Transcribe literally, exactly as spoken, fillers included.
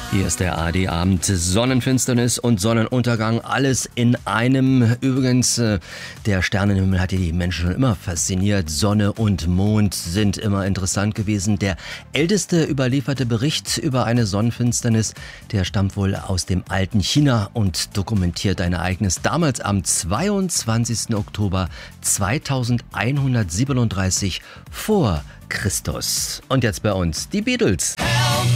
Hier ist der A R D-Abend, Sonnenfinsternis und Sonnenuntergang, alles in einem. Übrigens, äh, der Sternenhimmel hat die Menschen schon immer fasziniert. Sonne und Mond sind immer interessant gewesen. Der älteste überlieferte Bericht über eine Sonnenfinsternis, der stammt wohl aus dem alten China und dokumentiert ein Ereignis damals am zweiundzwanzigsten Oktober zweitausendeinhundertsiebenunddreißig vor Christus. Und jetzt bei uns die Beatles.